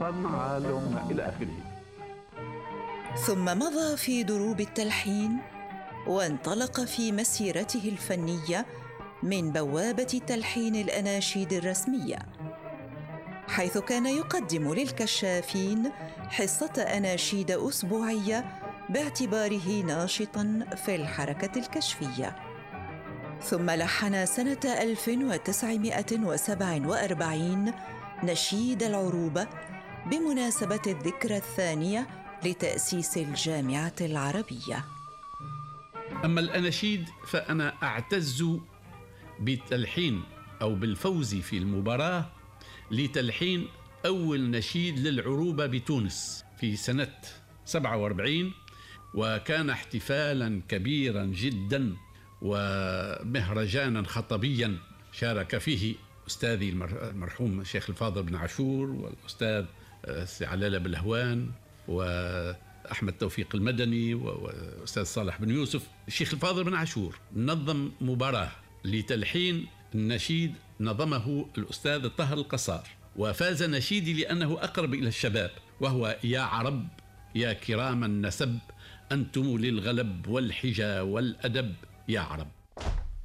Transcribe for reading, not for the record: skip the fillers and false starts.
وطن عالم إلى آخره. ثم مضى في دروب التلحين وانطلق في مسيرته الفنية من بوابة تلحين الأناشيد الرسمية، حيث كان يقدم للكشافين حصة أناشيد أسبوعية باعتباره ناشطاً في الحركة الكشفية. ثم لحن سنة 1947 نشيد العروبة بمناسبة الذكرى الثانية لتأسيس الجامعة العربية. أما الأناشيد فأنا أعتز بالتلحين أو بالفوز في المباراة لتلحين أول نشيد للعروبة بتونس في سنة 47، وكان احتفالا كبيرا جدا ومهرجانا خطبيا شارك فيه أستاذي المرحوم الشيخ الفاضل بن عاشور والأستاذ علالة بالهوان وأحمد توفيق المدني وأستاذ صالح بن يوسف. الشيخ الفاضل بن عاشور نظم مباراة لتلحين النشيد نظمه الأستاذ طاهر القصار، وفاز نشيدي لأنه أقرب إلى الشباب، وهو يا عرب يا كرام النسب أنتم للغلب والحجا والأدب يا عرب.